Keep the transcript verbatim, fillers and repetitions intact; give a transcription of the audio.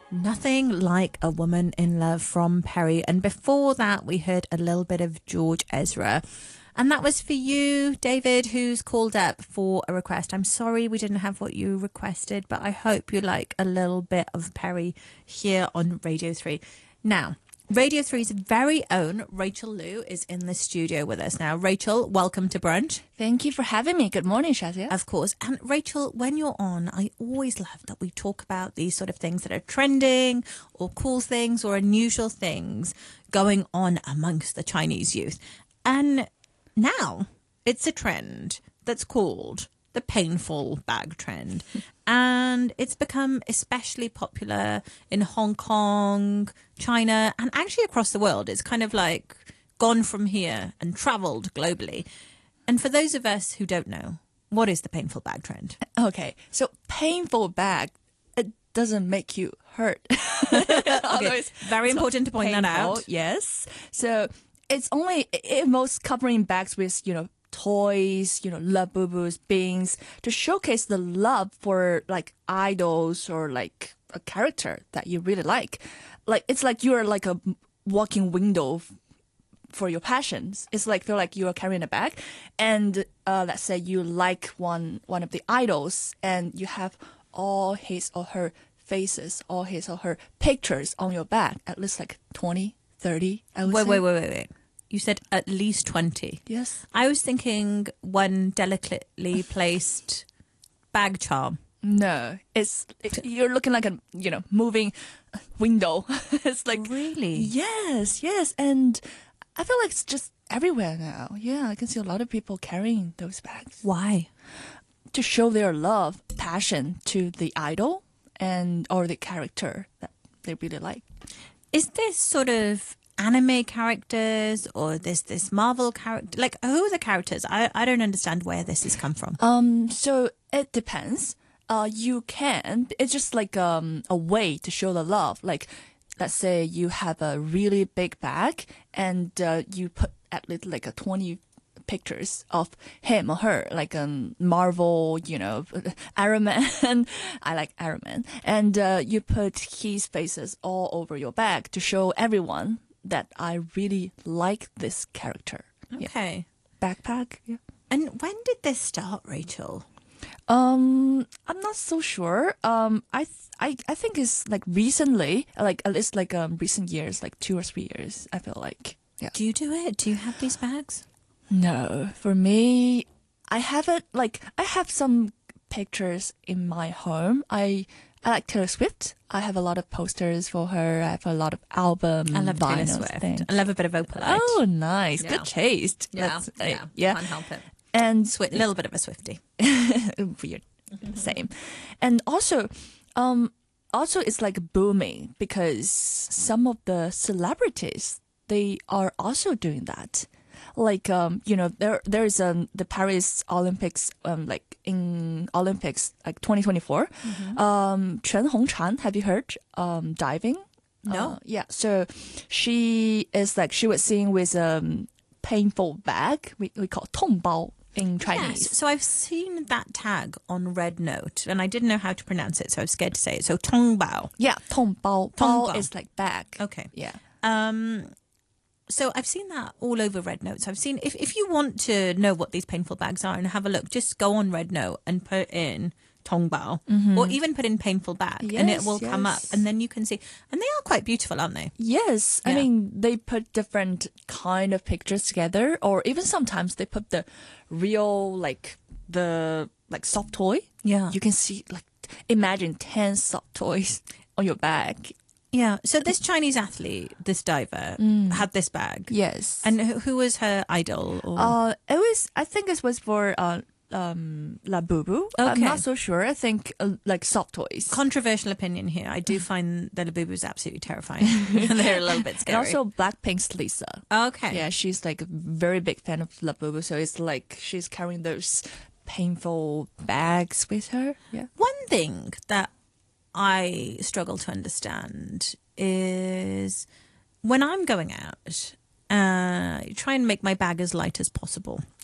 Nothing Like a Woman in Love from Perry. And before that, we heard a little bit of George Ezra. And that was for you, David, who's called up for a request. I'm sorry we didn't have what you requested, but I hope you like a little bit of Perry here on Radio three. Now, Radio three's very own Rachel Liu is in the studio with us now. Rachel, welcome to Brunch. Thank you for having me. Good morning, Shazia. Of course. And Rachel, when you're on, I always love that we talk about these sort of things that are trending or cool things or unusual things going on amongst the Chinese youth. And now it's a trend that's called the painful bag trend. And it's become especially popular in Hong Kong, China, and actually across the world. It's kind of like gone from here and travelled globally. And for those of us who don't know, what is the painful bag trend? Okay, so painful bag, it doesn't make you hurt. Okay, very important to point painful, that out. Yes. So it's only, it involves covering bags with, you know, toys, you know, Labubus, beans, to showcase the love for like idols or like a character that you really like. Like, it's like you're like a walking window f- for your passions. It's like, feel like you are carrying a bag and uh, let's say you like one, one of the idols and you have all his or her faces, all his or her pictures on your bag, at least like twenty, thirty, I would Wait, say. wait, wait, wait, wait. You said at least twenty. Yes. I was thinking one delicately placed bag charm. No, it's it, you're looking like a you know moving window. It's like Really? yes, yes, and I feel like it's just everywhere now. Yeah, I can see a lot of people carrying those bags Why? to show their love, passion to the idol and or the character that they really like. Is this sort of anime characters or this this Marvel character? Like, who are the characters? I, I don't understand where this has come from. Um, so it depends. Uh, you can. It's just like um a way to show the love. Like, let's say you have a really big bag and uh, you put at least like a twenty pictures of him or her, like um Marvel, you know, Iron Man. I like Iron Man, and uh, you put his faces all over your bag to show everyone that I really like this character. Okay. Yeah. Backpack. Yeah. And when did this start, Rachel? Um, I'm not so sure. Um, I th- I I think it's like recently, like at least like um recent years, like two or three years. I feel like yeah. Do you do it? Do you have these bags? No, for me, I have it like I have some pictures in my home. I I like Taylor Swift. I have a lot of posters for her. I have a lot of album. I love Taylor vinyls Swift. things. I love a bit of Opalite. Oh, nice. Yeah. Good taste. yeah, That's- uh, yeah, yeah. Can't help it. And Swi- little bit of a Swiftie. weird. Same. And also, um, also it's like booming because some of the celebrities, they are also doing that. Like, um, you know, there there's um the Paris Olympics, um, like in Olympics, like twenty twenty-four. Um, Chen Hongchan, have you heard? Um, diving. No. Uh, yeah. So she is like she was seen with um painful bag. We we call 痛包 in Chinese. Yes. So I've seen that tag on Red Note, and I didn't know how to pronounce it, so I was scared to say it. So Tongbao. Yeah, 痛包. 痛包包 is like bag. Okay. Yeah. Um, so I've seen that all over Red Notes. I've seen if if you want to know what these painful bags are and have a look, just go on Red Note and put in Tongbao, or even put in painful bag, and it Yes, will come up, yes. and then you can see. And they are quite beautiful, aren't they? Yes, I Yeah. mean they put different kind of pictures together, or even sometimes they put the real like the like soft toy. Yeah. You can see like imagine ten soft toys on your bag. Yeah. So this Chinese athlete, this diver, had this bag. Yes, And who, who was her idol? Or... uh, it was I think it was for uh um Labubu. I'm Okay. not so sure. I think uh, like soft toys. Controversial opinion here. I do find the Labubus absolutely terrifying. They're a little bit scary. And also Blackpink's Lisa. okay. Yeah, she's like a very big fan of Labubu, so it's like she's carrying those painful bags with her. Yeah. One thing that I struggle to understand is when I'm going out, uh, I try and make my bag as light as possible.